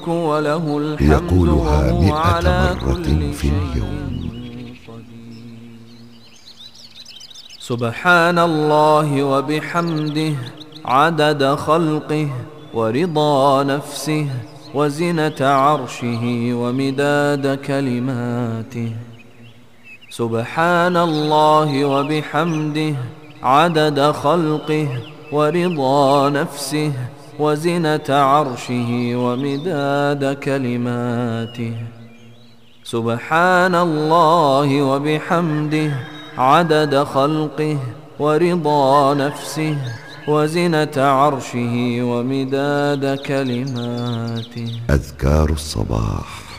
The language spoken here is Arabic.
وله الحمد يقولها وهو 100 على مرة كل في اليوم. شيء قدير. سبحان الله وبحمده عدد خلقه ورضا نفسه وزنة عرشه ومداد كلماته. سبحان الله وبحمده عدد خلقه ورضا نفسه وزنة عرشه ومداد كلماته. سبحان الله وبحمده عدد خلقه ورضا نفسه وزنة عرشه ومداد كلماته. أذكار الصباح.